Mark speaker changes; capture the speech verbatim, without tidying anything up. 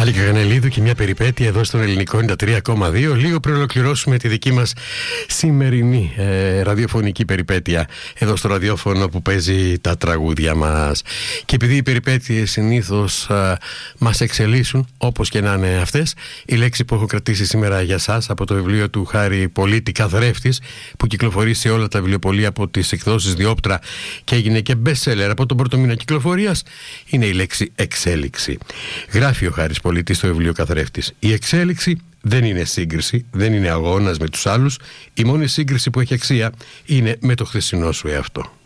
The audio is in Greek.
Speaker 1: Άλλη Καγανελίδου και μια περιπέτεια εδώ στον Ελληνικό ενενήντα τρία κόμμα δύο. Λίγο πριν ολοκληρώσουμε τη δική μας σημερινή ε, ραδιοφωνική περιπέτεια εδώ στο ραδιόφωνο που παίζει τα τραγούδια μας. Και επειδή οι περιπέτειες συνήθως ε, μας εξελίσσουν, όπως και να είναι αυτές, η λέξη που έχω κρατήσει σήμερα για σας από το βιβλίο του Χάρη Πολίτη, Καθρέφτης, που κυκλοφορεί σε όλα τα βιβλιοπωλεία από τις εκδόσεις Διόπτρα και έγινε και best seller από τον πρώτο μήνα κυκλοφορίας, είναι η λέξη εξέλιξη. Γράφει ο Χάρης Πολίτης στο βιβλίο Καθρέφτης: η εξέλιξη δεν είναι σύγκριση, δεν είναι αγώνας με τους άλλους. Η μόνη σύγκριση που έχει αξία είναι με το χθεσινό σου εαυτό.